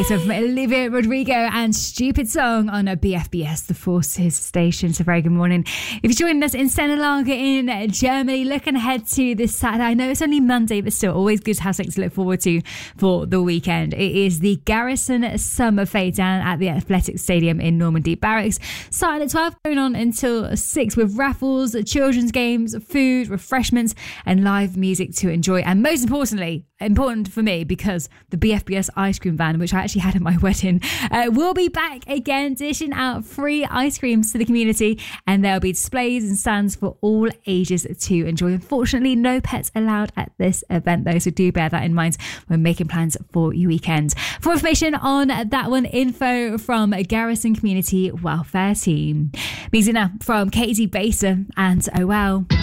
So from Olivia Rodrigo and Stupid Song on a BFBS, the Forces station. So very good morning. If you're joining us in Sennelager in Germany, looking ahead to this Saturday. I know it's only Monday, but still always good to have something to look forward to for the weekend. It is the Garrison Summer Fete down at the Athletic Stadium in Normandy Barracks. Starting at 12, going on until 6 with raffles, children's games, food, refreshments and live music to enjoy. And most importantly, important for me because the BFBS ice cream van, which I actually had at my wedding, will be back again, dishing out free ice creams to the community, and there'll be displays and stands for all ages to enjoy. Unfortunately, no pets allowed at this event though, so do bear that in mind when making plans for your weekend. For information on that one, info from Garrison Community Welfare Team. Music now from Katie Baser and Oh Well.